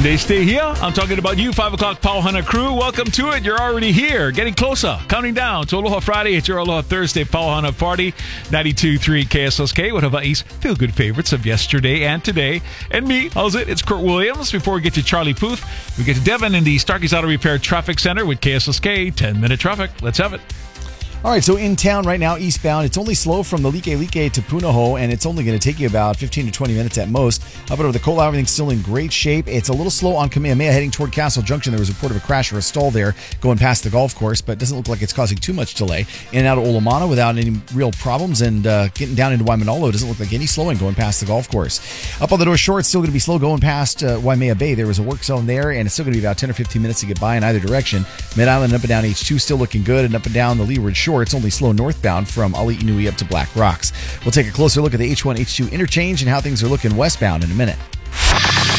And they stay here. I'm talking about you, 5 o'clock Pauhana crew. Welcome to it. You're already here. Getting closer. Counting down to Aloha Friday. It's your Aloha Thursday Pauhana party. 92.3 KSLK. One of Hawaii's feel-good favorites of yesterday and today. And me, how's it? It's Kurt Williams. Before we get to Charlie Puth, we get to Devin in the Starkey's Auto Repair Traffic Center with KSLK. 10-minute traffic. Let's have it. All right, so in town right now, eastbound, it's only slow from the Like to Punahou, and it's only going to take you about 15 to 20 minutes at most. Up over the Kola, everything's still in great shape. It's a little slow on Kamehameha heading toward Castle Junction. There was a report of a crash or a stall there going past the golf course, but it doesn't look like it's causing too much delay. In and out of Olamana without any real problems, and getting down into Waimanalo doesn't look like any slowing going past the golf course. Up on the North Shore, it's still going to be slow going past Waimea Bay. There was a work zone there, and it's still going to be about 10 or 15 minutes to get by in either direction. Mid-Island up and down H2 still looking good, and up and down the Leeward Shore, it's only slow northbound from Ali'inui up to Black Rocks. We'll take a closer look at the H1, H2 interchange and how things are looking westbound in a minute.